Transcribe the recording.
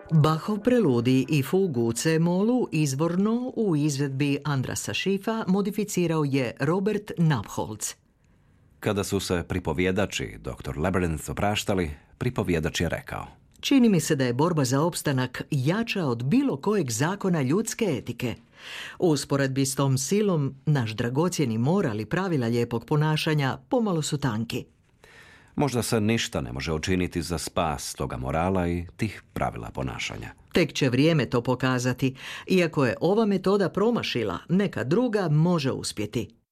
Bachov preludij i fugu u C-molu izvorno u izvedbi Andrasa Schiffa modificirao je Robert Napholz. Kada su se pripovjedači dr. Labyrinth opraštali, pripovjedač je rekao: Čini mi se da je borba za opstanak jača od bilo kojeg zakona ljudske etike. U usporedbi s tom silom, naš dragocjeni moral i pravila lijepog ponašanja pomalo su tanki. Možda se ništa ne može učiniti za spas toga morala i tih pravila ponašanja. Tek će vrijeme to pokazati. Iako je ova metoda promašila, neka druga može uspjeti.